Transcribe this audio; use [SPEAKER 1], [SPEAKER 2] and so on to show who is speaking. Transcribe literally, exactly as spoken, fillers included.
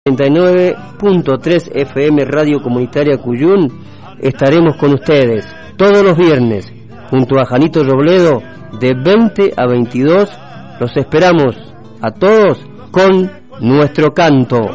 [SPEAKER 1] treinta y nueve punto tres F M Radio Comunitaria Cuyún. Estaremos con ustedes todos los viernes junto a Janito Robledo de veinte a veintidós. Los esperamos a todos con nuestro canto.